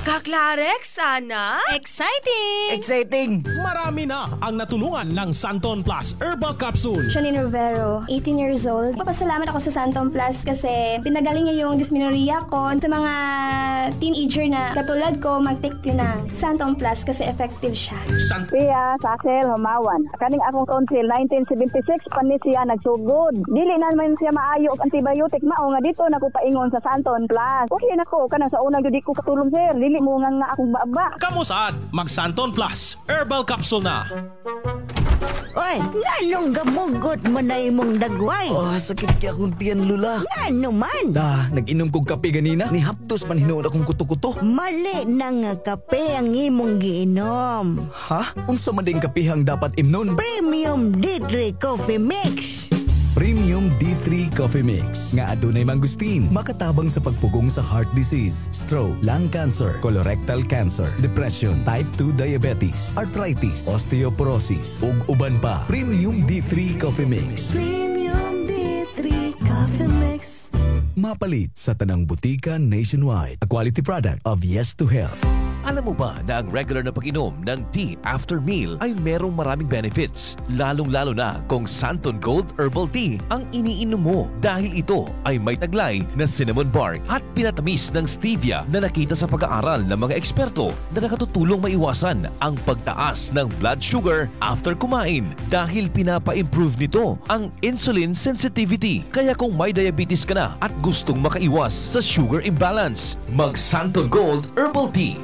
Kaklarek, sana? Exciting! Exciting! Marami na ang natulungan ng Santon Plus Herbal Capsule. Janine Rivero, 18 years old. Papasalamat ako sa Santon Plus kasi pinagaling niya yung dysmenorrhea ko. Sa mga teenager na katulad ko, mag-take din ng Santon Plus kasi effective siya. Siya, Sakel, Humawan. Kaning akong council, 1976, panis siya nagsugod. Dili naman siya maayo og antibiotic. Mao nga dito nakupaingon sa Santon Plus. Okay na ko, kanang sa unang judi ko katulong sir. Dili mo nga akong baba. Kamu saan? Mag-Santon Plus Herbal Capsule na. Oy, nganong gamugot mo na imong dagway? Oh, sakit kaya akong tiyan, Lula. Ngano man? Nag-inom kong kape ganina. Ni haptos man hinuon akong kuto-kuto. Mali na nga kape ang imong giinom. Ha? Unsa man ding kapihang dapat imnon? Premium D3 Coffee Mix. Premium D3 Coffee Mix nga adunay mangustin, makatabang sa pagpugong sa heart disease, stroke, lung cancer, colorectal cancer, depression, type 2 diabetes, arthritis, osteoporosis ug uban pa. Premium D3 Coffee Mix. Premium D3 Coffee Mix. Mapalit sa tanang butika nationwide. A quality product of Yes to Health. Alam mo ba na ang regular na pag-inom ng tea after meal ay merong maraming benefits? Lalong-lalo na kung Santon Gold Herbal Tea ang iniinom mo dahil ito ay may taglay na cinnamon bark at pinatamis ng stevia na nakita sa pag-aaral ng mga eksperto na nakatutulong maiwasan ang pagtaas ng blood sugar after kumain dahil pinapa-improve nito ang insulin sensitivity. Kaya kung may diabetes ka na at gustong makaiwas sa sugar imbalance, mag-Santon Gold Herbal Tea.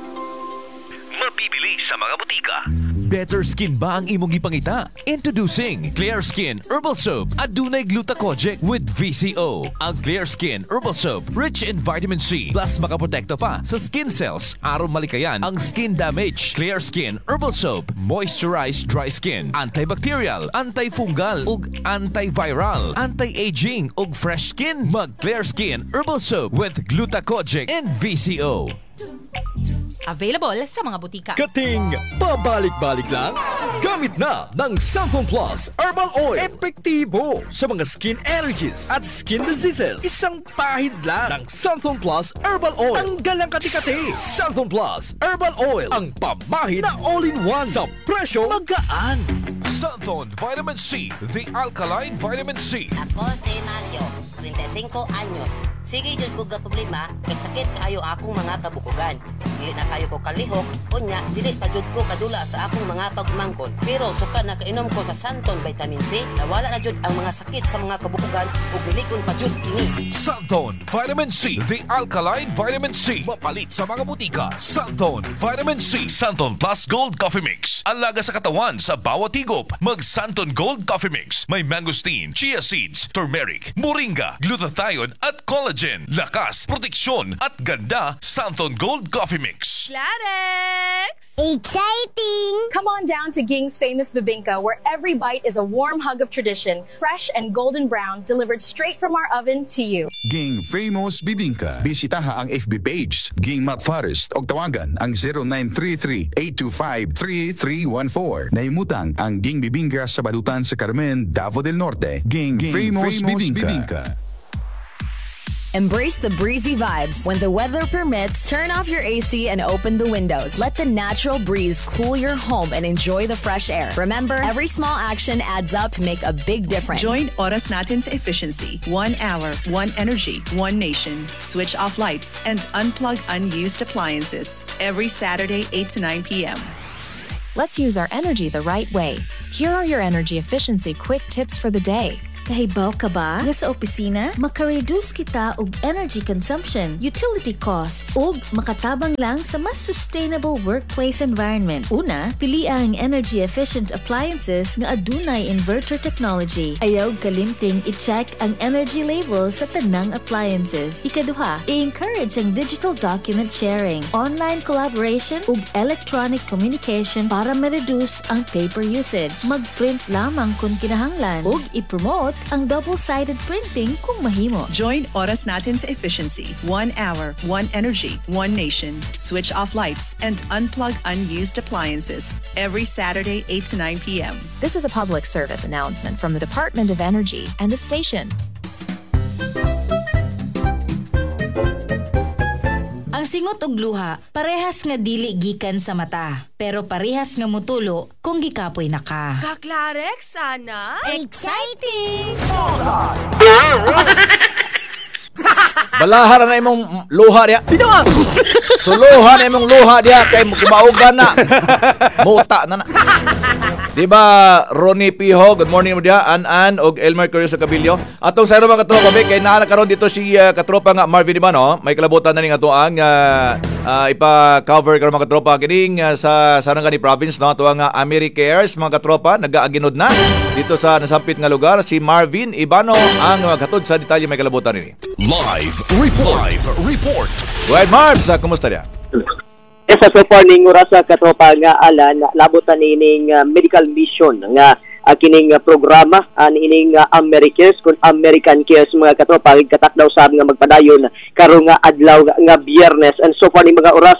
Mabibili sa mga butika. Better skin ba ang imong gipangita? Introducing Clear Skin Herbal Soap adunay glutathione with VCO. Ang Clear Skin Herbal Soap rich in vitamin C plus makaprotekta pa sa skin cells aron malikayan ang skin damage. Clear Skin Herbal Soap moisturize dry skin, antibacterial, antifungal ug antiviral, anti-aging ug fresh skin. Mag Clear Skin Herbal Soap with glutathione and VCO. Available sa mga butika. Kating pabalik-balik lang? Gamit na ng Santon Plus Herbal Oil. Epektibo sa mga skin allergies at skin diseases. Isang pahid lang ng Santon Plus Herbal Oil. Tanggal ang kati-kati. Santon Plus Herbal Oil. Ang pamahid na all-in-one sa presyo magaan. Santon Vitamin C, the alkaline vitamin C. Ako si Mario, 35 anyos. Sige dyan ko problema, kay sakit kayo akong mga kabukugan. Dili na kayo ko kalihok, unya, dili pa jud ko kadula sa akong mga pagmangkon. Pero suka na kainom ko sa Santon Vitamin C, nawala na jud ang mga sakit sa mga kabukugan ug bilikon pa jud kini. Santon Vitamin C, the alkaline vitamin C. Mapalit sa mga butika. Santon Vitamin C. Santon Plus Gold Coffee Mix. Alaga sa katawan sa bawat higop. Mag Santon Gold Coffee Mix. May mangosteen, chia seeds, turmeric, moringa, glutathione at collagen. Lakas, proteksyon at ganda. Santon Gold Coffee Mix. Clarex! Exciting! Come on down to Ging's famous bibingka, where every bite is a warm hug of tradition, fresh and golden brown, delivered straight from our oven to you. Ging Famous Bibingka. Bisitaha ang FB page, Ging Matt Forest, o tawagan ang 0933-825-3314. Nahimutang ang Ging Bibingka sa Balutan sa Carmen, Davao del Norte. Ging Famous Bibingka. Embrace the breezy vibes. When the weather permits, turn off your AC and open the windows. Let the natural breeze cool your home and enjoy the fresh air. Remember, every small action adds up to make a big difference. Join Oras Natin's efficiency. 1 hour, 1 energy, 1 nation. Switch off lights and unplug unused appliances. Every Saturday, 8 to 9 p.m. Let's use our energy the right way. Here are your energy efficiency quick tips for the day. Kahibaw ka ba? Nga sa opisina, makareduce kita og energy consumption, utility costs, ug makatabang lang sa mas sustainable workplace environment. Una, pili ang energy-efficient appliances nga adunay inverter technology. Ayaw kalimting i-check ang energy label sa tanang appliances. Ikaduha, i-encourage ang digital document sharing, online collaboration, ug electronic communication para ma-reduce ang paper usage. Mag-print lamang kung kinahanglan, ug i-promote ang double-sided printing kung mahimo. Join Oras Natin's efficiency. 1 hour, 1 energy, 1 nation. Switch off lights and unplug unused appliances. Every Saturday, 8 to 9 p.m. This is a public service announcement from the Department of Energy and the station. Ang singot ug luha, parehas nga dili gikan sa mata, pero parehas nga mutulo kung gikapoy na ka. Kaklarek sana? Exciting! Balaharan na imong luha diya. Suluhan na imong luha diya kay kumaugan na. Muta na na. Diba, Ronnie Piho, good morning mo diya, An og Elmer Curioso Cabillo. Atong sa mga katropa, kay naakaroon dito si katropa nga Marvin, diba no? May kalabutan na ning atoang ipa-cover karon mga katropa kining sa Sarangani province no, atoang AmeriCares mga katropa nagaaginod na dito sa nasampit nga lugar. Si Marvin Ibano ang maghatod sa detalye may kalabutan nini. Live report. Go ahead, Marbs, kumusta diya? Sa so far ning oras sa katropa nga alan labotan nining medical mission nga kining programa nining AmeriCares kun American Cares mga katropa katakdaw sab nga magpadayon karong adlaw nga Biyernes. And so far ning mga oras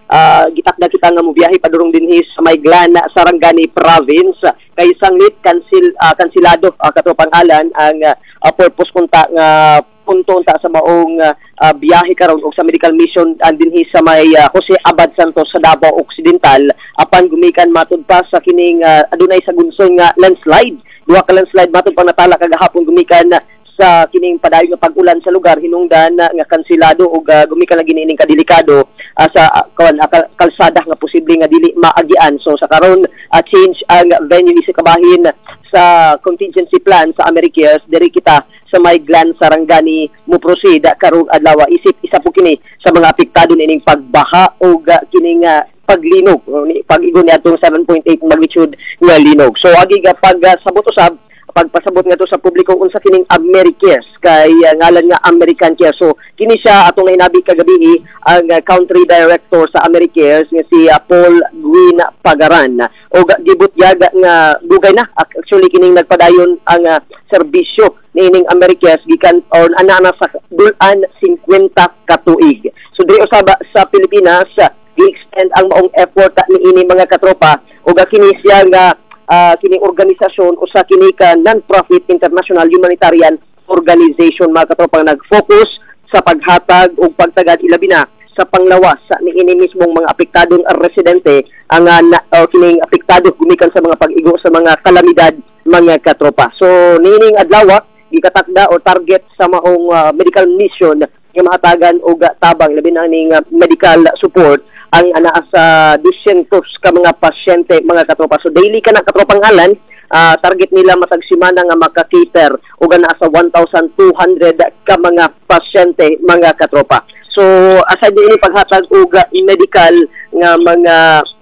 gitakda kita nga mobiyahe padurong dinhi sa Mayglana, Sarangani province kay sanglit kansilado katropang alan ang purpose kunta nga punto unta sa maong biyahe karon og sa medical mission dinhi sa may Jose Abad Santos sa Davao Occidental apan gumikan matud pa sa kining adunay sa gunsong nga landslide. Duha ka landslide matud pang natala kagahapon gumikan sa kining padayon nga pag-ulan sa lugar hinungdan nga kansilado og gumikan lagi nining kadelikado sa kalsada nga posible nga dili maagian. So sa karon change ang venue isa kabahin sa contingency plan sa AmeriCares diri kita sa Mayglana, Sarangani mo proceed karong adlaw isip isa po kini sa mga apektado nining pagbaha o kining paglinog pag-igon ni atong 7.8 magnitude nga linog. So agi pagsabot usab pagpasabot nga to sa publiko unsa kining AmeriCares kay ngalan nga American Care. So kini siya atong hinabi kagabi ang country director sa AmeriCares nga si Paul Gwyn Pagaran o gibutyaga nga dugay na actually kining nagpadayon ang serbisyo nining AmeriCares gikan or ana sa dulan 50 ka tuig. So diri usab sa Pilipinas gi-extend ang maong effort niini mga katropa ug kini siya nga kining organisasyon o sa kini ka non-profit international humanitarian organization mga katropang nag-focus sa paghatag o pagtagad ilabi na sa panglawas sa niini mismong mga apektadong residente ang kining apektado gumikan sa mga pag-igo sa mga kalamidad mga katropa. So nining adlaw gikatakda o target sa maong medical mission nga mahatagan og tabang labi na ning medical support ang ana sa 200 ka mga pasyente mga katropa. So daily ka na katropang alan target nila matag semana nga makakater og ana sa 1,200 ka mga pasyente mga katropa. So aside ini paghatag og medical nga mga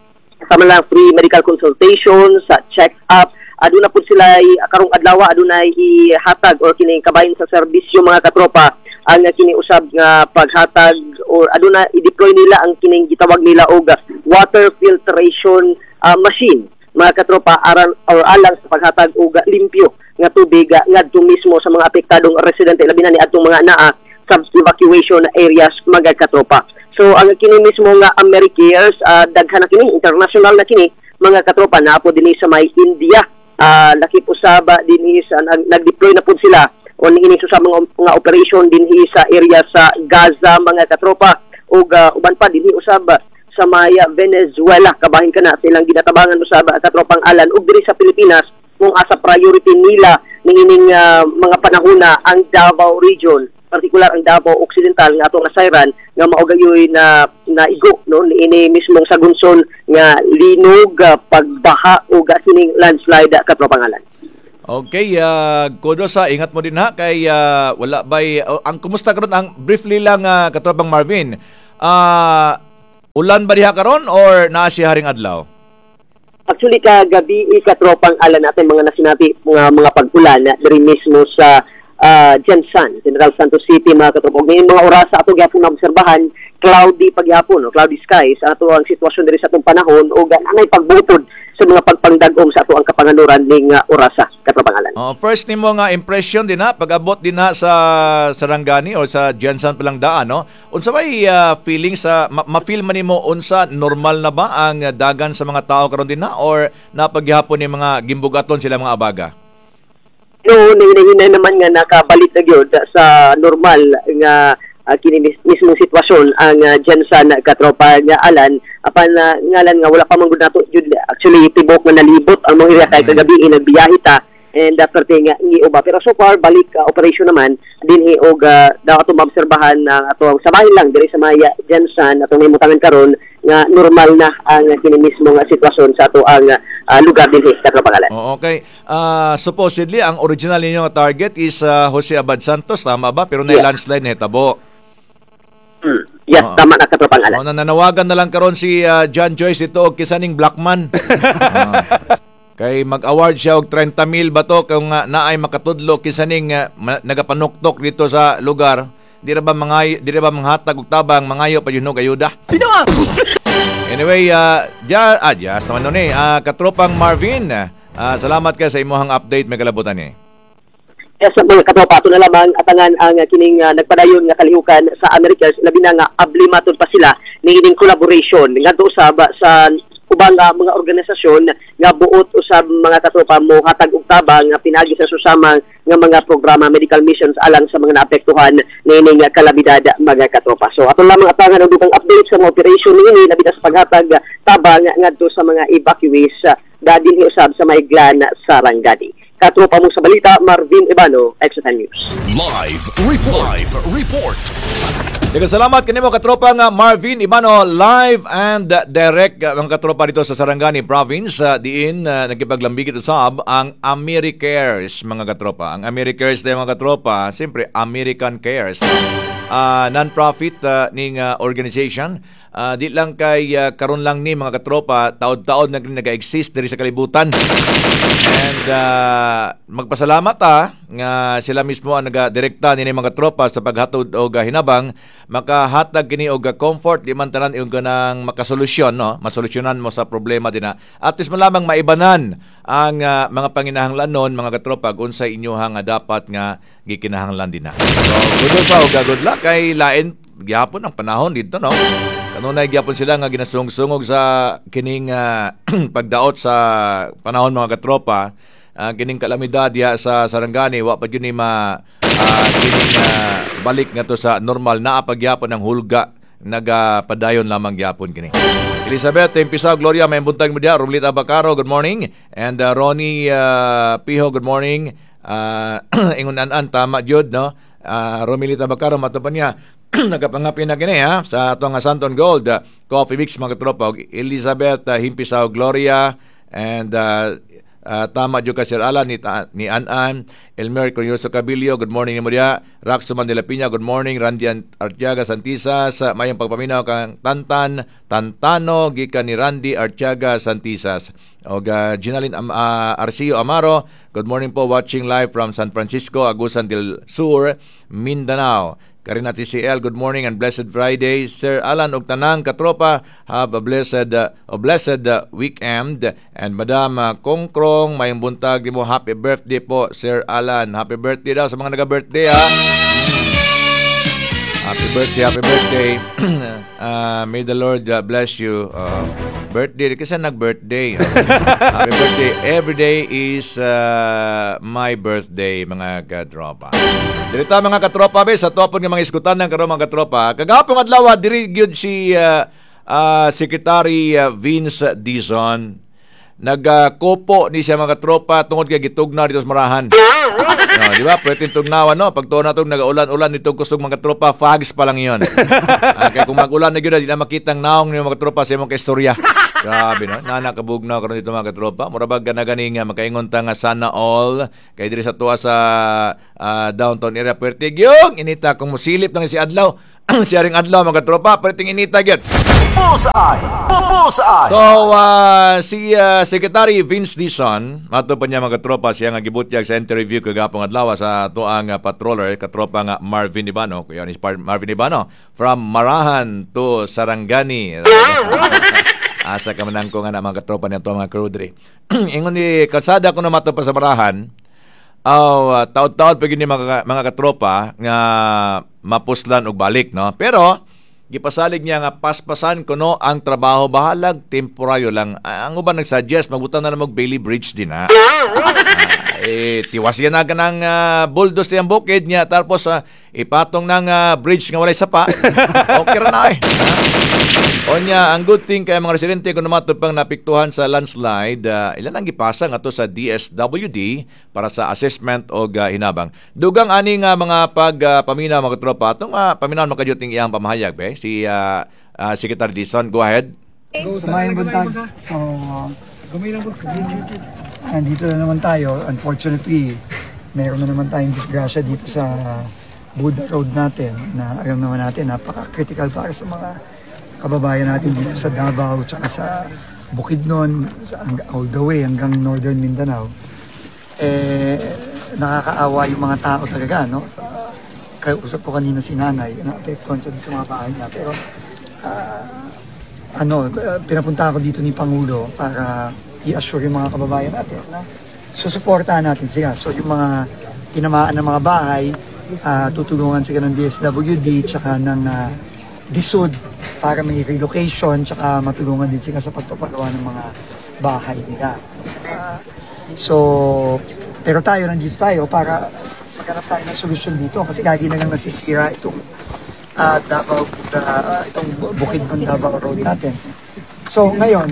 sama lang free medical consultations, check-up, aduna pud sila karong adlaw adunay ihatag or kining kabahin sa serbisyo mga katropa ang kini usab nga paghatag or aduna i-deploy nila ang kining gitawag nila og water filtration machine mga katropa alang sa paghatag og limpyo nga tubig ngadto mismo sa mga apektadong residente labi na ni adtong mga naa sa evacuation areas mga katropa. So ang kini mismo nga AmeriCares daghan na kini international na kini mga katropa na po dinhi sa may India lakip usab dinhi sa nag-deploy na pud sila o niini sa mga operation dinhi sa area sa Gaza mga katropa ug uban pa dinhi usab sa may Venezuela kabahin kana silang ginatabangan usab katropang alan ug diri sa Pilipinas kung asa priority nila niining mga panahona ang Davao region, partikular ang Davao Occidental nga atong nasayran nga mao gayoy na igo no niini mismong sagunsol nga linog pagbaha ug kining landslide katropang alan. Okay, kudos ingat mo din ha kay wala bay ang kumusta karon ang briefly lang katropang Marvin. Ulan ba diha karon or naa siya haring adlaw? Actually kagabi katropang alan natin mga nasinati mga pag-ulan diri mismo sa Jensan, General Santos City mga katropang. Ngayon mga oras sa ato gyapon na obserbahan cloudy pagyapon, cloudy skies ato ang sitwasyon diri sa atong panahon ug anay pagbutod sa mga pagpangdag-om sa ato ang kapanganuran ning orasa katropang alan. First nimo nga impression din ha pag-abot din ha sa Sarangani o sa Jensan palang daan no. Unsa may feeling sa ma-feel man nimo unsa normal na ba ang dagan sa mga tao karon din ha or napagyapon ni mga gimbugaton sila mga abaga? No, hinahinay naman nga nakabalik na gyud sa normal nga kini mismong sitwasyon ang Jensan katropa nga Alan apan ngalan nga wala pa man gud nato actually tibok nga nalibot ang mga area kay kagabi nagbiyahe ta and perti nga giuba pero so far balik operation naman dinhi og daw ato maobserbahan ato sabahin lang diri sa Maya Jensan atong himutangan karon nga normal na ang kini mismong sitwasyon sa ato ang lugar dinhi katropa Alan. Okay. Supposedly ang original ninyo target is Jose Abad Santos, tama ba? Pero na landslide na hitabo. Yes, tama na katropang Alan. Nanawagan na lang karon si John Joyce ito og kisaning Blackman. Kay mag-award siya og 30,000 ba to kung naay makatudlo kisaning nagapanuktok dito sa lugar. Di ra ba manghatag og tabang mangayo pa yun og ayuda. Anyway, just naman nun katropang Marvin, salamat ka sa imuhang update, may kalabutan eh. Yes, mga katropa, ito na lamang atangan ang kining nagpadayon nga kalihukan sa Americas, labi na nga ablimaton pa sila ng ining collaboration nga usab sa ubang mga organisasyon nga buot usab mga katropa mo hatag og tabang nga pinagi sa susama nga mga programa medical missions alang sa mga naapektuhan nining kalabidad mga katropa. So ato lamang atangan ang dutang update sa mga operation niini labi na sa paghatag tabang ngadto sa mga evacuees dadin usab sa Maiglan sa Sarangani. Katropa mo sa balita, Marvin Ibano, Extra News. Live report. Salamat kanimo katropa nga Marvin Ibano, live and direct mga katropa dito sa Sarangani Province, diin nagipaglambigit usab ang AmeriCares mga katropa. Ang AmeriCares day mga katropa, siyempre American Cares. Non-profit ning organization. Di lang kay karon lang ni mga katropa, taod-taod nag-exist diri sa kalibutan. And magpasalamat nga sila mismo ang nagadirekta ni mga katropa sa paghatod og hinabang makahatag kini og comfort di man tanan yung kanang makasolusyon no, masolusyonan mo sa problema din at least malamang maibanan ang mga panginahanglanon mga katropa unsay inyohang dapat nga gikinahanglan din na. So good luck kay lain gyapon ang panahon dito no. Kanunay gyapon sila nga ginasungsungog sa kining pagdaot sa panahon mga katropa. Kining kalamidad diha sa Sarangani wa pa gyud ni kining balik nga to sa normal naa pagyapon ng hulga nagapadayon lamang gyapon kini. Elizabeth Tempisaw Gloria may buntag mo diha. Romlita Bacaro good morning and Ronnie Piho good morning. Ingon an tama jud no. Romilita Bacaro matupan niya nagapangapin na gini sa atong Santon Gold Coffee Mix mga tropa. Elizabeth Himpisaw Gloria and tama jud ka Sir Alan ni Anan Elmer Corioso Cabilio good morning mo dia. Raxoman de la Piña good morning. Randy Artiaga Santisas mayong pagpaminaw kang Tantano gikan ni Randy Artiaga Santisas og Ginaline Arcio Amaro good morning po watching live from San Francisco Agusan del Sur Mindanao. Karina TCL, good morning and blessed Friday. Sir Alan og tanang katropa, have a blessed weekend. And Madam Kongkrong, mayong buntag mo, happy birthday po, Sir Alan. Happy birthday daw sa mga naga-birthday Happy birthday. May the Lord bless you. Birthday, kasi nag-birthday. Happy birthday. Every day is my birthday, mga katropa. Dirita mga katropa, sa topon ng mga iskutan ng karon mga katropa. Kagahapon adlaw diri gyud si Secretary Vince Dizon. Nagkopo ni siya mga katropa tungod kay gitugna dito sa Marahan. No, di ba? Pwede tugnawan no. Pag tuon na tug nagaulan-ulan nitong kusog mga tropa, fags pa lang 'yon. Kaya kung mag-ulan na gyud di na makita ang naong ni mga tropa sa imong kaistorya. Grabe no. Nana kabugnaw karon dito mga tropa. Murabag na ganing makaingon ta nga sana all kay diri sa tuwa sa downtown area pwede gyud inita kung musilip lang si adlaw. Siya ring adlaw mga tropa, pwede inita gyud. Bullseye! So, si Secretary Vince Dizon, mato pa niya mga tropa, siya nga gibutyag sa interview kagapong adlaw sa tuang patroller, katropa nga Marvin Ibano, kuya ni Marvin Ibano, from Marahan to Sarangani. Asa ka manang ko nga na mga katropa niya to mga crudry. Ingon ni kalsada ko na mato pa sa Marahan, taod-taod pag ni mga katropa nga mapuslan og balik, no? Pero, gipasalig niya nga paspasan kuno ang trabaho bahalag temporaryo lang. Ang uban nagsuggest magbutan na mag Bailey Bridge din Tiwas yan na ka ng bulldoze yung bukid niya, tapos ipatong ng bridge nga walay sapa. Okay ra na Onya, ang good thing kay mga residente kung naman pang napiktuhan sa landslide, ilan ang gipasa nga to sa DSWD para sa assessment o hinabang. Dugang ani nga mga pagpaminaw mga tropa, itong paminaw makadyuting iyang pamahayag, be? Si Secretary Dizon, go ahead. Sumayang buntag. So, andito na naman tayo. Unfortunately, meron na naman tayong disgrasya dito sa Buda Road natin na alam naman natin, napaka-critical para sa mga kababayan natin dito sa Davao tsaka sa Bukidnon, all the way hanggang Northern Mindanao. Nakakaawa yung mga tao talaga, no? Usap ko kanina si nanay, na-apektuhan siya sa mga bahay niya. Pero, pinapunta ako dito ni Pangulo para i-assure yung mga kababayan natin na susuportahan natin sila. So, yung mga tinamaan ng mga bahay, tutulungan sila ng DSWD tsaka ng DSUD para may relocation tsaka matulungan din sila sa pagpapagawa ng mga bahay nila. Pero nandito tayo para maghanap tayo ng solusyon dito kasi lagi na lang nasisira itong itong bukid ng Davao Road natin. So ngayon,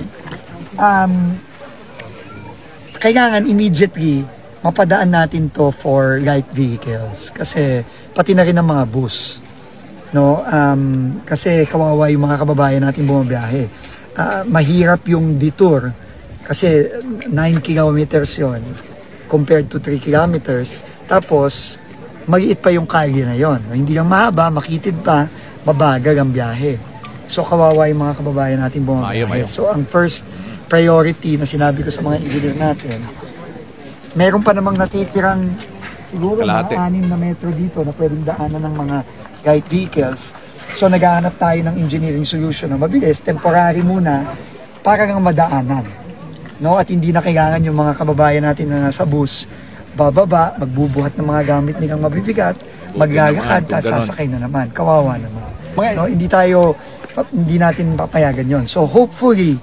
kailangan immediately mapadaan natin to for light vehicles kasi pati na rin ang mga bus. No, kasi kawawa yung mga kababayan natin bumabiyahe. Mahirap yung detour kasi 9 kilometers yon compared to 3 kilometers. Tapos, maliit pa yung kalye na yon. Hindi lang mahaba, makitid pa, mabagal ang biyahe. So, kawawa yung mga kababayan natin bumabiyahe. So, ang first priority na sinabi ko sa mga engineer natin, meron pa namang natitirang siguro mga 6 na metro dito na pwedeng daanan ng mga light vehicles. So naghahanap tayo ng engineering solution na mabilis, temporary muna, para ng madaanan. No? At hindi na kailangan yung mga kababayan natin na nasa bus, bababa, magbubuhat ng mga gamit nilang mabibigat, maglalakad, sasakay na naman. Kawawa naman. No? Hindi natin papayagan yon. So hopefully,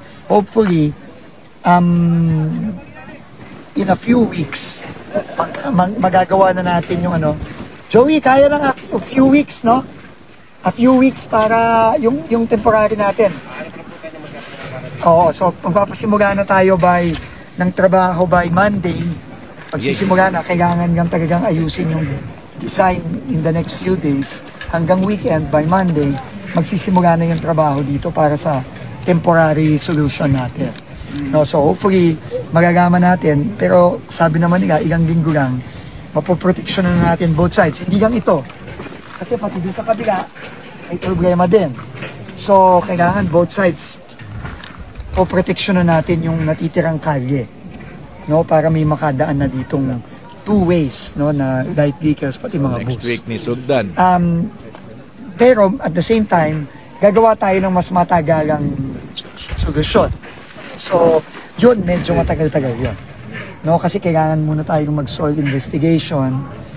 in a few weeks, magagawa na natin yung Joey, kaya lang a few weeks, no? A few weeks para yung temporary natin. Oo, so magpapasimula na tayo ng trabaho by Monday. Pagsisimula na, kailangan lang talagang ayusin yung design in the next few days. Hanggang weekend, by Monday, magsisimula na yung trabaho dito para sa temporary solution natin. No, so hopefully, magagaman natin. Pero sabi naman nila, ilang linggo lang, mapoproteksyon na natin both sides. Hindi lang ito. Kasi pati doon sa kabila, may problema din. So, kailangan both sides poproteksyon na natin yung natitirang kalye. No? Para may makadaan na ditong two ways, no? Na light vehicles, pati mga bus. Next week ni Sugdan. Pero, at the same time, gagawa tayo ng mas matagalang solusyon. So, yun, medyo matagal-tagal yun. No, kasi kailangan muna tayo mag-soil investigation.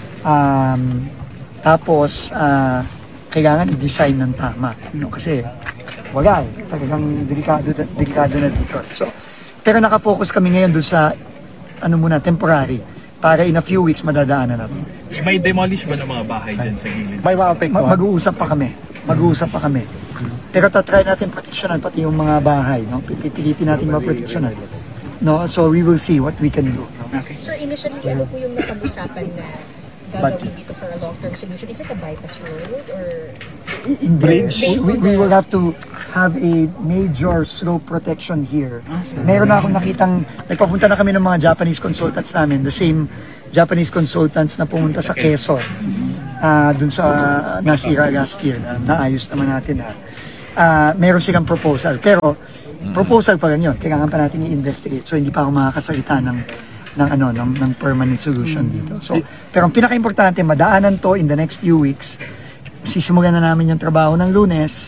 Tapos, kailangan i-design ng tama. No, kasi wala talagang delikado na dito. So, pero nakafocus kami ngayon doon sa temporary. Para in a few weeks madadaanan natin. May demolish ba ng mga bahay dyan sa gilid? May mag-uusap pa kami. Pero tatry natin proteksyonan pati yung mga bahay. No? Pipilitin natin maproteksyonan. No, so we will see what we can do. Okay. Sir, initially, ano po yung napag-usapan na gagawin dito for a long-term solution? Is it a bypass road or bridge? We will have to have a major slope protection here. Meron na akong nakitang, nagpapunta na kami ng mga Japanese consultants namin, the same Japanese consultants na pumunta sa Quezon, dun sa nasira last year, naayos naman natin meron silang proposal, pero proposal pa lang yun. Kailangan pa natin i-investigate. So, hindi pa ako makakasalita ng permanent solution dito. So, pero ang pinaka-importante, madaanan to in the next few weeks. Sisimulan na namin yung trabaho ng Lunes.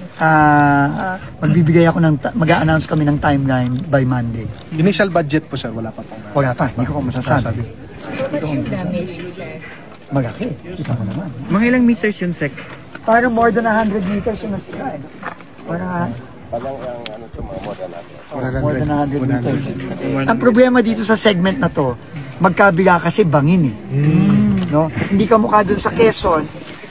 Mag-a-announce kami ng timeline by Monday. Initial budget po, sir, wala pa po. Wala pa, hindi ko masasabi. What yung damage, sir? Malaki, kita mo naman. Mga ilang meters yun, sec? Parang more than 100 meters yung nasira. Parang More than 100 meters. Ang problema dito sa segment na to, magkabila kasi bangin eh. No? Hindi ka mukha dun sa Quezon.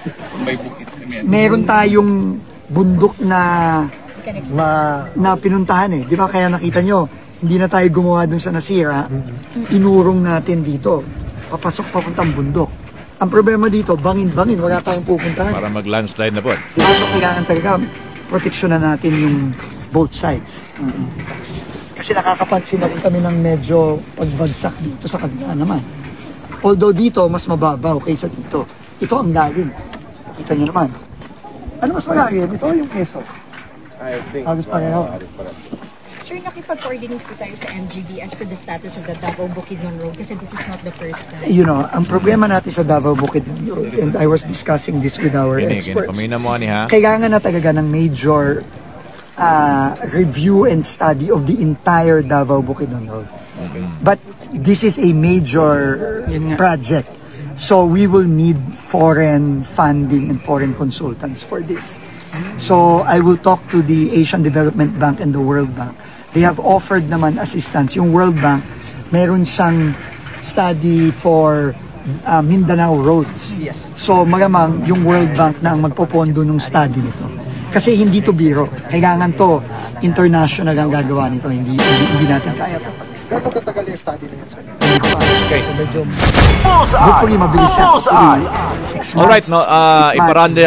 Meron tayong bundok na pinuntahan eh. Di ba kaya nakita nyo, hindi na tayo gumawa dun sa nasira, inurong natin dito. Papasok papuntang bundok. Ang problema dito, bangin-bangin, wala tayong pupuntahan. Para mag-landslide na po. So kailangan talaga proteksyonan natin yung both sides. Kasi nakakapansin na rin kami ng medyo pagbagsak dito sa kabila naman. Although dito, mas mababaw kaysa dito. Ito ang lalim. Kita nyo naman. Ano mas malalim? Ito yung Quezon. Halos pareho. Sir, nakipag-coordinate po tayo sa MGB as to the status of the Davao Bukidnon Road kasi this is not the first time. You know, ang problema natin sa Davao Bukidnon Road, and I was discussing this with our experts, kailangan na talaga ng major review and study of the entire Davao Bukidnon Road. But this is a major project. So we will need foreign funding and foreign consultants for this. So I will talk to the Asian Development Bank and the World Bank. They have offered naman assistance. Yung World Bank, meron siyang study for Mindanao roads. Yes. So malamang yung World Bank na ang magpopondo ng study nito. Kasi hindi to biro. Kailangan to international ang gagawa nito. Hindi natin kaya to. Gano'ng katagal yung study na yan, sir? Hindi ko pa. Okay. Medyo hopefully mabilis yan. 6 months. Alright, no, iparanda,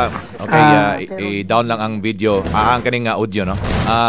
i-down lang ang video, ang kaning audio, no?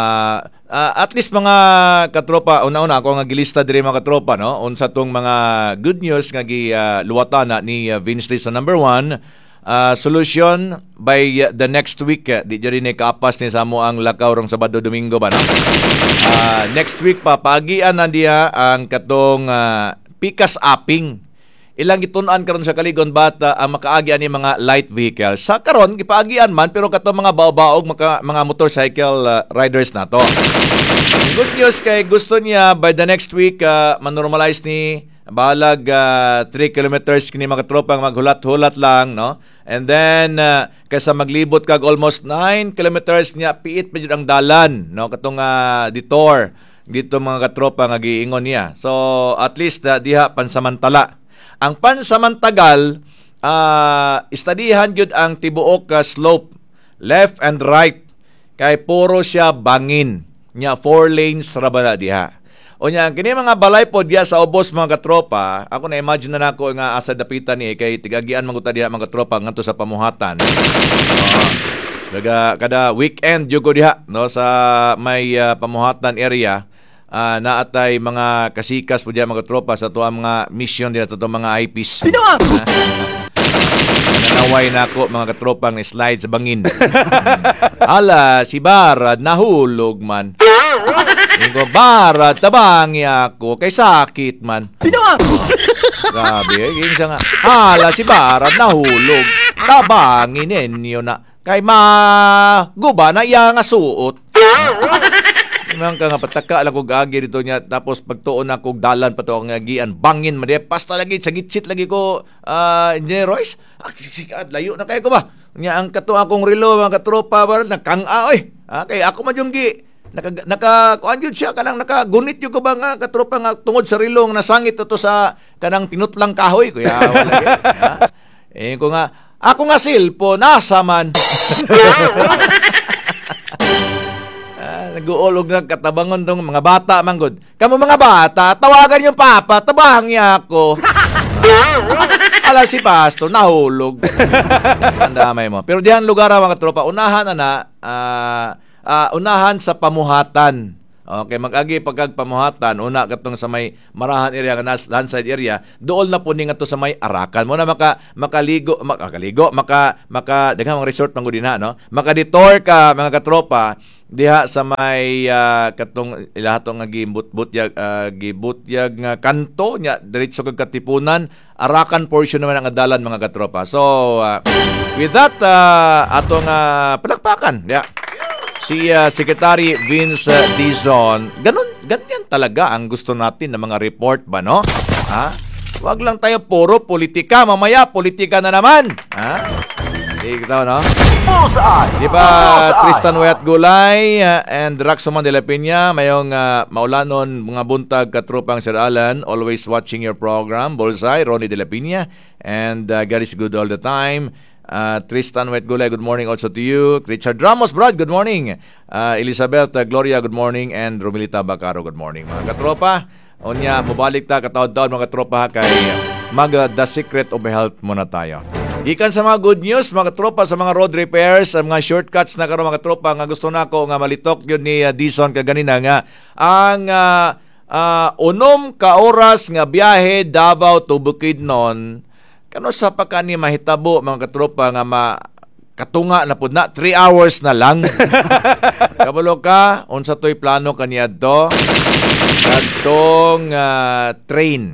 At least mga katropa, una-una, ako nga gilista diri mga katropa, no? Unsa tong mga good news nga luwatan ni Vince Lisa number 1, solution by the next week, di diri ni kaapas ni samo ang lakaw rong Sabado Domingo ba, no? Next week pa, pagian na diya ang katong pikas upping. Ilang gitunan karon sa Kaligon bata ang makaagian ni mga light vehicles. Sa karon gipaagian man pero katong mga baog mga motorcycle riders nato. Good news kay gusto niya by the next week manormalize ni balag 3 kilometers kini mga tropang maghulat-hulat lang, no? And then kaysa maglibot kag almost 9 kilometers niya piit pa jud ang dalan, no? Katong detour dito mga katropa nga giingon niya. So at least diha pansamantala. Ang pansamantagal, istadihan yun ang tibuok slope, left and right, kay puro siya bangin. Nya 4 lanes rabana diha. O nya, kini mga balay po diya sa ubos mga katropa, ako na-imagine na nako nga asa dapitan ni, kay tigagian manguta diha mga katropa ngadto sa pamuhatan. Kada weekend yugo diha, no, sa may pamuhatan area. Naatay mga kasikas po dyan mga tropa sa tuwa mga mission din at mga IPs. Nanaway na ako mga katropang slide sa bangin. Ala, si Barad nahulog man. Ingo, Barad, tabangi ako kay sakit man. Grabe, nga. Ala, si Barad nahulog. Tabangi ninyo na. Kay guba na iya nga suot. Nang nga pataka lang kog agi dito niya tapos pagtuon na kog dalan pa to ang agian bangin man pasta lagi sa gitsit lagi ko Engineer Royce layo na kay ko ba nya ang kato akong relo mga katropa ba nakang-a oy kay ako man yung naka kuan jud siya kanang nakagunit jud ko ba nga katropa nga tungod sa rilong nasangit to sa kanang tinutlang kahoy kuya wala ko nga ako nga cellphone nasa man. Nag-uulog na katabangon tong mga bata manggod. Kamu mga bata, tawagan yung papa, tabangi ako. Ala si Pastor, nahulog. Andamay mo. Pero diyan lugar mga tropa, unahan sa pamuhatan. Okay, mag-agi pagkag pamuhatan, una katong sa may marahan area, landside area, dool na po nga to sa may Arakan. Muna makaligo, daghang resort manggod dinha, no? Makadetour ka mga katropa diha sa may katong ilahatong nga gibutyag nga kanto nya diretso kag Katipunan, Arakan portion naman ang dalan mga katropa. So with that atong palakpakan si Secretary Vince Dizon. Ganyan talaga ang gusto natin ng mga report ba, no? Wag lang tayo puro politika, mamaya politika na naman. Ikaw, no? Bullseye! Di ba, Tristan Wet Gulay and Raxoman de la Peña, mayong maulanon mga buntag katropang Sir Alan, always watching your program, Bullseye, Ronnie de la Peña, and God is good all the time. Tristan Wet Gulay, good morning also to you. Richard Ramos, Brad, good morning. Elizabeth Gloria, good morning. And Romilita Bacaro, good morning. Mga katropa, onya, mabalik ta kataon-taon mga katropa kay The Secret of Health muna tayo. Ikan sa mga good news, mga katropa, sa mga road repairs, sa mga shortcuts na karon mga katropa, nga gusto na ko nga malitok yun ni Dison kaganina nga ang unom ka oras nga biyahe Davao to Bukidnon. Kano sa pagkani mahitabo mga katropa nga katunga na pud na 3 hours na lang. Kabalo ka unsa toy plano kaniya do? Kadtong train.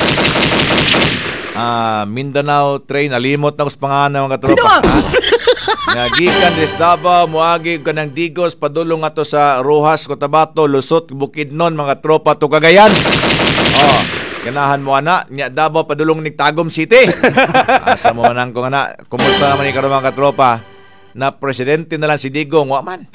Mindanao train alimot na us pangalan mga katropa. Nga gikan des Davao moagi kanang Digos padulong ato sa Rojas, Cotabato, Lusot, Bukidnon mga tropa to Cagayan. Ganahan mo ana nya Davao padulong ni Tagum City. Asa mo man ko ana, kumusta naman ni karon mga katropa? Na presidente na lang si Digong wa man.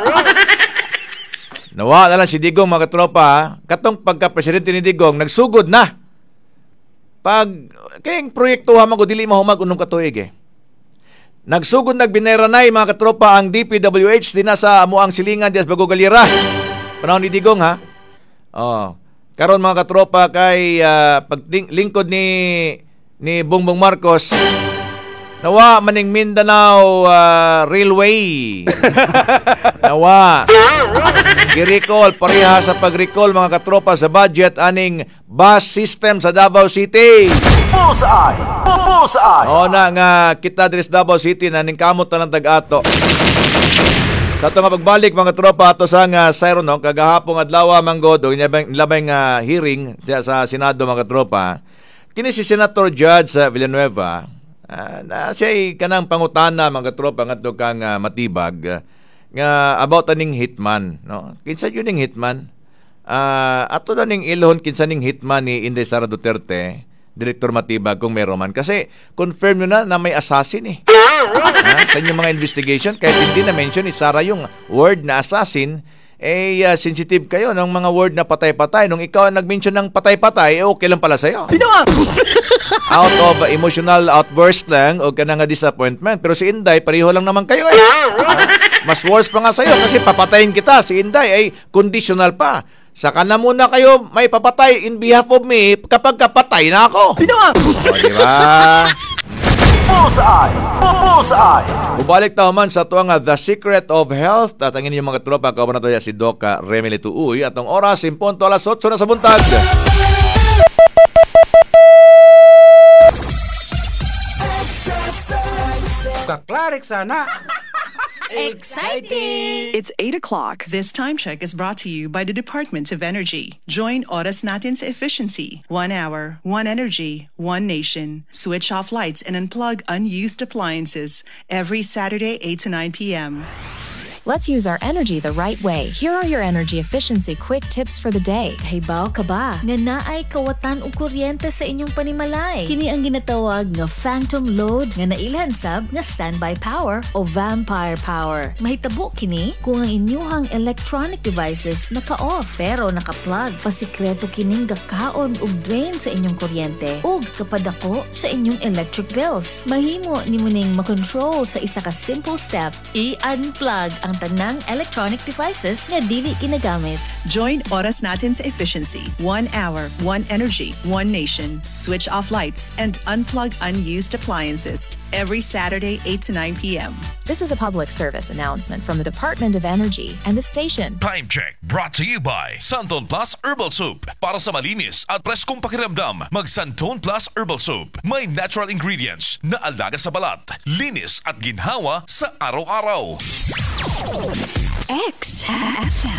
Nawa na lang si Digong mga katropa, katong pagka presidente ni Digong nagsugod na. Pag kayong proyekto ha mago dili mahumag unom ka tuig eh. Nagsugod nagbinaranay mga katropa ang DPWH din sa amo ang silingan dias bago galira. Panahon ni Digong ha. Karon mga katropa kay paglingkod ni Bongbong Marcos nawa maning Mindanao Railway. Nawa gi-recall pareha sa pag-recall mga katropa sa budget aning bus system sa Davao City. Bullseye! Bullseye! Na nga kita diri sa Davao City na ning kamot na ng tag-ato. Sa ito nga pagbalik mga tropa ato sa nga Siron no, kagahapong adlaw manggod o nilabay nga hearing sa Senado mga tropa. Kini si Senator Judge Villanueva na siya'y kanang pangutana mga tropa ngadto kang matibag nga about aning hitman no. Kinsa yun ning hitman? Ato na ning ilhon kinsa ning hitman ni Inday Sara Duterte, Director Matibag kung meron man. Kasi confirm nyo na may assassin eh. Sa inyong mga investigation, kahit hindi na-mention ni Sara yung word na assassin, sensitive kayo ng mga word na patay-patay. Nung ikaw nag-mention ng patay-patay, okay lang pala sa'yo. Out of emotional outburst lang o ka na nga disappointment. Pero si Inday, pareho lang naman kayo eh. Mas worse pa nga sa'yo kasi papatayin kita. Si Inday ay conditional pa. Saka na muna kayo may papatay in behalf of me kapag kapatay na ako. Diba? Bullseye! Bullseye! Bubalik tayo man sa tuwang The Secret of Health. At ang inyong mga tropa, kawan na tayo si Doc Remily Tuuy. At ang oras, 7:08 na sa buntag. Kaklarek sana. Exciting! It's 8 o'clock. This time check is brought to you by the Department of Energy. Join Oras Natin sa efficiency. 1 hour, 1 energy, 1 nation. Switch off lights and unplug unused appliances every Saturday 8 to 9 p.m. Let's use our energy the right way. Here are your energy efficiency quick tips for the day. Kahibaw ka ba? Nga naay kawatan o kuryente sa inyong panimalay. Kini ang ginatawag nga phantom load nga nailansab nga standby power o vampire power. Mahitabo kini kung ang inyuhang electronic devices naka-off pero naka-plug. Pasikreto kining gakaon ug drain sa inyong kuryente ug kapadako sa inyong electric bills. Mahimo nimo ning makontrol sa isa ka simple step. I-unplug ang tanang electronic devices nga dili ginagamit. Join Oras Natin sa efficiency. 1 hour, 1 energy, 1 nation. Switch off lights and unplug unused appliances every Saturday 8 to 9 p.m. This is a public service announcement from the Department of Energy and the station. Time check brought to you by Santon Plus Herbal Soup. Para sa malinis at preskong pakiramdam, mag Santon Plus Herbal Soup. May natural ingredients na alaga sa balat, linis at ginhawa sa araw-araw. XFM.